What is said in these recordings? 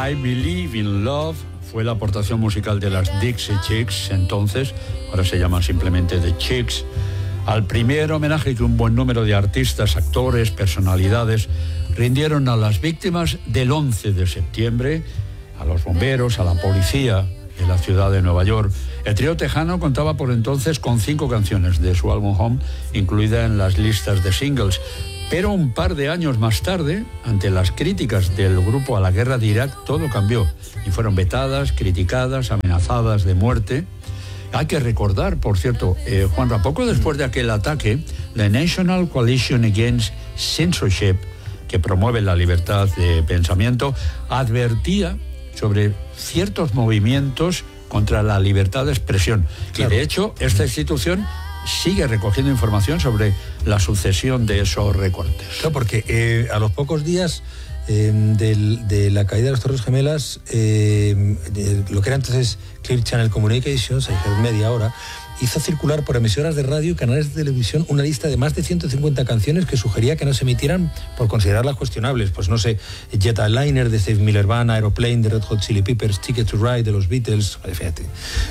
I Believe in Love fue la aportación musical de las Dixie Chicks, entonces, ahora se llaman simplemente The Chicks, al primer homenaje que un buen número de artistas, actores, personalidades rindieron a las víctimas del 11 de septiembre, a los bomberos, a la policía de la ciudad de Nueva York. El trío tejano contaba por entonces con 5 canciones de su álbum Home, incluida en las listas de singles. Pero un par de años más tarde, ante las críticas del grupo a la guerra de Irak, todo cambió y fueron vetadas, criticadas, amenazadas de muerte. Hay que recordar, por cierto, Juanra, poco después de aquel ataque, la National Coalition Against Censorship, que promueve la libertad de pensamiento, advertía sobre ciertos movimientos contra la libertad de expresión. Claro. Y de hecho, esta institución sigue recogiendo información sobre la sucesión de esos recortes. Claro, porque a los pocos días de la caída de las Torres Gemelas, lo que era entonces Clear Channel Communications, media ahora, hizo circular por emisoras de radio y canales de televisión una lista de más de 150 canciones que sugería que no se emitieran por considerarlas cuestionables. Pues no sé, Jetliner de Steve Miller Band, Aeroplane de Red Hot Chili Peppers, Ticket to Ride de los Beatles, fíjate,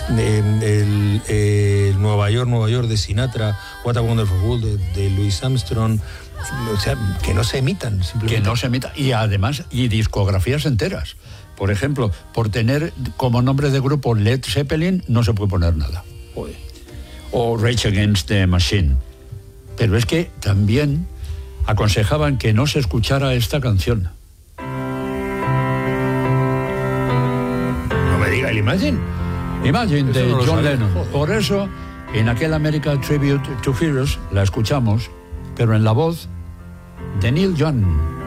Nueva York de Sinatra, What a Wonderful World de Louis Armstrong. O sea, que no se emitan, simplemente. Que no se emitan, y además, y discografías enteras. Por ejemplo, por tener como nombre de grupo Led Zeppelin, no se puede poner nada. O Rage Against the Machine. Pero es que también aconsejaban que no se escuchara esta canción. No me diga el Imagine. Imagine de John Lennon. Por eso, en aquel American Tribute to Heroes la escuchamos, pero en la voz de Neil Young.